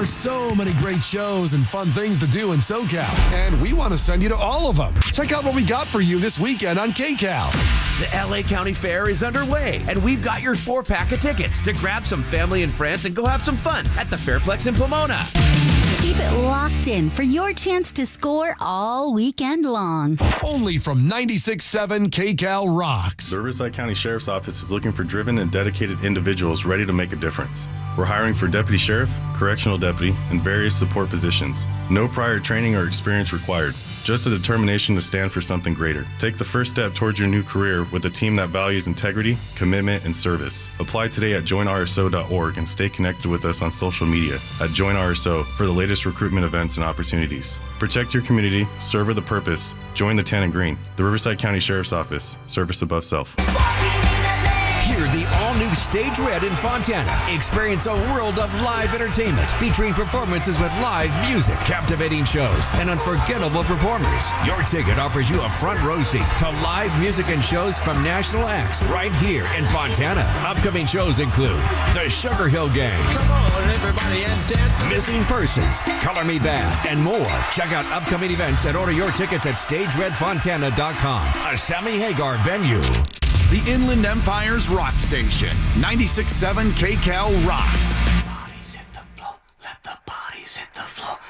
are so many great shows and fun things to do in SoCal, and we want to send you to all of them. Check out what we got for you this weekend on KCAL. The LA County Fair is underway, and we've got your 4-pack of tickets to grab some family and friends and go have some fun at the Fairplex in Pomona. Keep it locked in for your chance to score all weekend long. Only from 96.7 KCAL Rocks. The Riverside County Sheriff's Office is looking for driven and dedicated individuals ready to make a difference. We're hiring for deputy sheriff, correctional deputy, and various support positions. No prior training or experience required. Just a determination to stand for something greater. Take the first step towards your new career with a team that values integrity, commitment, and service. Apply today at joinrso.org and stay connected with us on social media at JoinRSO for the latest recruitment events and opportunities. Protect your community, serve with a purpose. Join the Tan and Green. The Riverside County Sheriff's Office. Service above self. Hear the all-new Stage Red in Fontana. Experience a world of live entertainment featuring performances with live music, captivating shows, and unforgettable performers. Your ticket offers you a front row seat to live music and shows from national acts right here in Fontana. Upcoming shows include the Sugar Hill Gang, Come on, everybody, and dance. Missing Persons, Color Me Bad, and more. Check out upcoming events and order your tickets at StageRedFontana.com. A Sammy Hagar venue. The Inland Empire's Rock Station, 96.7 KCAL Rocks. Bodies hit the floor, let the bodies hit the floor.